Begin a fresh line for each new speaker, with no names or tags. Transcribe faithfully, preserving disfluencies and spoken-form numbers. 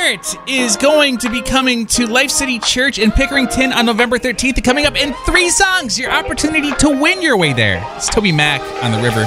Barrett is going to be coming to Life City Church in Pickerington on November thirteenth. Coming up in three songs, your opportunity to win your way there. It's Toby Mac on the River.